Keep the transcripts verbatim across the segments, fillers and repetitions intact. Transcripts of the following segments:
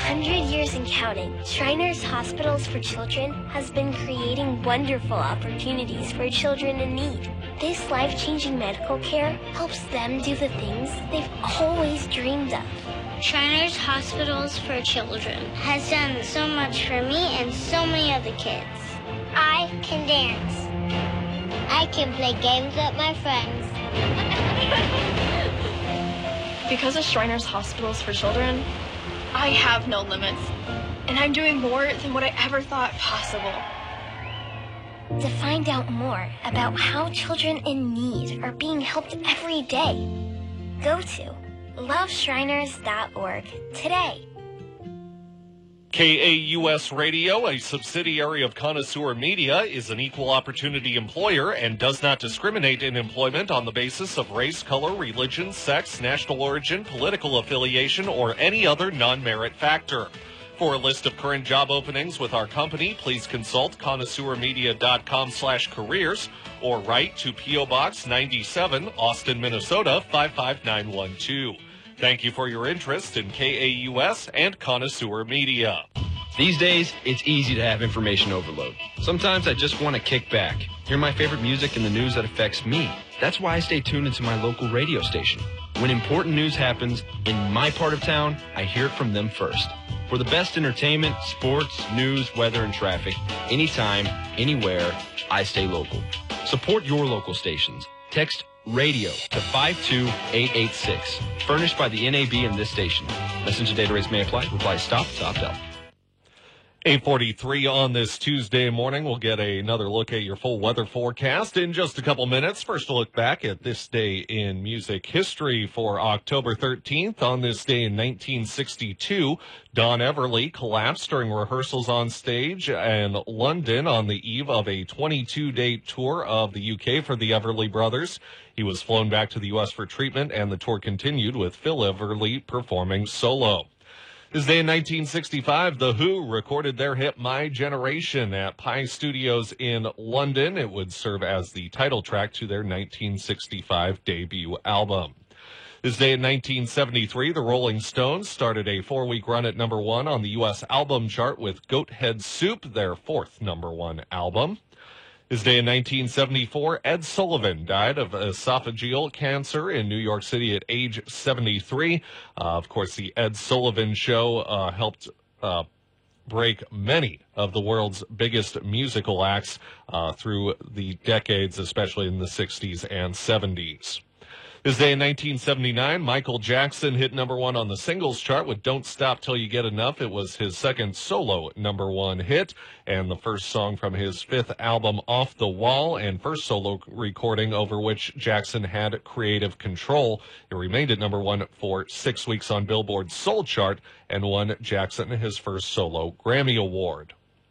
hundred years and counting, Shriners Hospitals for Children has been creating wonderful opportunities for children in need. This life-changing medical care helps them do the things they've always dreamed of. Shriners Hospitals for Children has done so much for me and so many other kids. I can dance. I can play games with my friends. Because of Shriners Hospitals for Children, I have no limits, and I'm doing more than what I ever thought possible. To find out more about how children in need are being helped every day, go to love shriners dot org today. K A U S Radio, a subsidiary of Connoisseur Media, is an equal opportunity employer and does not discriminate in employment on the basis of race, color, religion, sex, national origin, political affiliation, or any other non-merit factor. For a list of current job openings with our company, please consult connoisseur media dot com slash careers or write to P O Box ninety-seven, Austin, Minnesota five five nine one two. Thank you for your interest in K A U S and Connoisseur Media. These days, it's easy to have information overload. Sometimes I just want to kick back, hear my favorite music and the news that affects me. That's why I stay tuned into my local radio station. When important news happens in my part of town, I hear it from them first. For the best entertainment, sports, news, weather, and traffic, anytime, anywhere, I stay local. Support your local stations. Text radio to five two eight eight six. Furnished by the N A B and this station. Message and data rates may apply. Reply stop to opt out. eight forty-three on this Tuesday morning. We'll get another look at your full weather forecast in just a couple minutes. First, a look back at this day in music history for October thirteenth. On this day in nineteen sixty-two, Don Everly collapsed during rehearsals on stage in London on the eve of a twenty-two day tour of the U K for the Everly Brothers. He was flown back to the U S for treatment, and the tour continued with Phil Everly performing solo. This day in nineteen sixty-five, The Who recorded their hit My Generation at Pi Studios in London. It would serve as the title track to their nineteen sixty-five debut album. This day in nineteen seventy-three, the Rolling Stones started a four-week run at number one on the U S album chart with Goat Head Soup, their fourth number one album. This day in nineteen seventy-four, Ed Sullivan died of esophageal cancer in New York City at age seventy-three. Uh, of course, the Ed Sullivan Show uh, helped uh, break many of the world's biggest musical acts uh, through the decades, especially in the sixties and seventies. This day in nineteen seventy-nine, Michael Jackson hit number one on the singles chart with Don't Stop Till You Get Enough. It was his second solo number one hit and the first song from his fifth album, Off the Wall, and first solo recording over which Jackson had creative control. It remained at number one for six weeks on Billboard's Soul chart and won Jackson his first solo Grammy Award.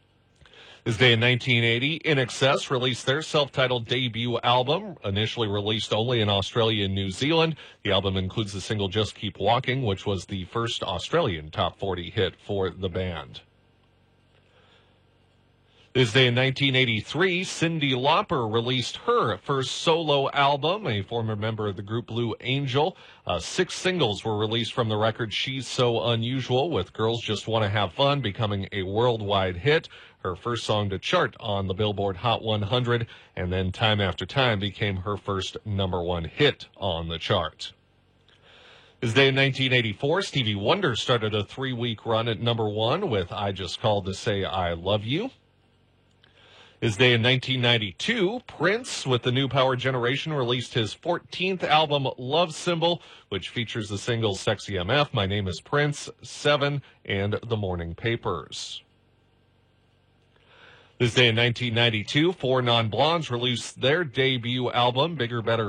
This day in nineteen eighty, I N X S released their self-titled debut album, initially released only in Australia and New Zealand. The album includes the single Just Keep Walking, which was the first Australian top forty hit for the band. This day in nineteen eighty-three, Cyndi Lauper released her first solo album, a former member of the group Blue Angel. Uh, six singles were released from the record She's So Unusual, with Girls Just Want to Have Fun becoming a worldwide hit. Her first song to chart on the Billboard Hot one hundred, and then Time After Time became her first number one hit on the chart. This day in nineteen eighty-four, Stevie Wonder started a three-week run at number one with I Just Called to Say I Love You. This day in nineteen ninety-two, Prince, with the New Power Generation, released his fourteenth album, Love Symbol, which features the singles Sexy M F, My Name is Prince, Seven, and The Morning Papers. This day in nineteen ninety-two, Four Non-Blondes released their debut album, Bigger, Better,